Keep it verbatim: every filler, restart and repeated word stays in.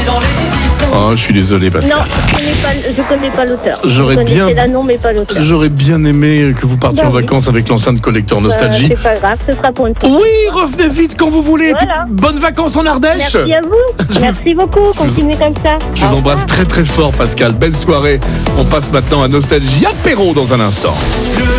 Oh, je suis désolé, Pascal. Non, je connais pas, je connais pas l'auteur. J'aurais je connaissais bien- la nom, mais pas l'auteur. J'aurais bien aimé que vous partiez Bah en oui. vacances avec l'enceinte collector Euh, Nostalgie. c'est pas grave, ce sera pour une prochaine. Oui, revenez vite quand vous voulez. Voilà. Bonnes vacances en Ardèche. Merci à vous. Merci beaucoup. Continuez comme ça. Je vous Au embrasse revoir. très très fort, Pascal. Belle soirée. On passe maintenant à Nostalgie apéro dans un instant.